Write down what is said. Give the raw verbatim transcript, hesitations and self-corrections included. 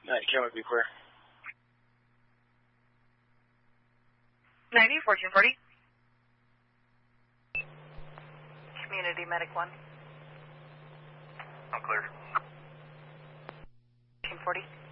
ninety, Ken would be clear. ninety, fourteen forty. Community Medic one. I'm clear. fourteen forty.